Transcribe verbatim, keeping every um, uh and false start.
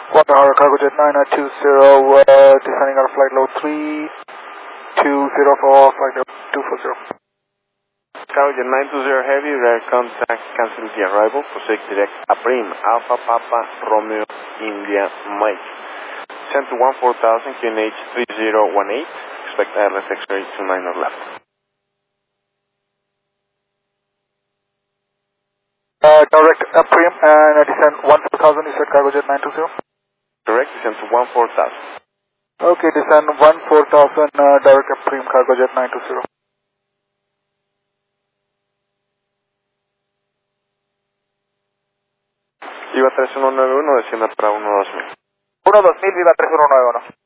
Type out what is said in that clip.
One hour cargo jet nine nine two zero, uh, descending on flight load three two zero for flight load two four zero. Cargo jet nine two zero heavy, direct contact, cancel the arrival, proceed direct Aprim, Alpha Papa Romeo India Mike. Send to one four thousand, Q N H three zero one eight, expect airless X-ray two nine or left. Uh, direct Aprim and uh, descend one four thousand, you said cargo jet nine two zero? Correct, descend to one four thousand. Okay, descend one four thousand, uh, direct Aprim cargo jet nine two zero. Iba tres uno nueve uno, descienda para uno dos mil. uno dos mil, viva tres uno nueve uno.